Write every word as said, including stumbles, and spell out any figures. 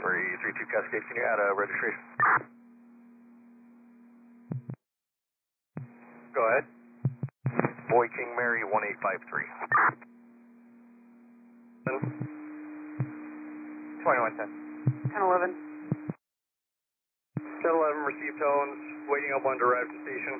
three three two Cascade, can you add a registration? Go ahead. Boy King Mary one eight five three. twenty-one ten. ten eleven. ten eleven, received tones, waiting up on arrive to station.